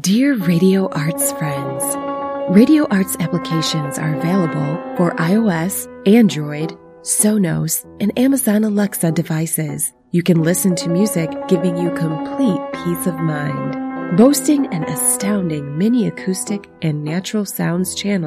Dear Radio Arts friends, Radio Arts applications are available for iOS, Android, Sonos, and Amazon Alexa devices. You can listen to music giving you complete peace of mind. Boasting an astounding mini acoustic and natural sounds channel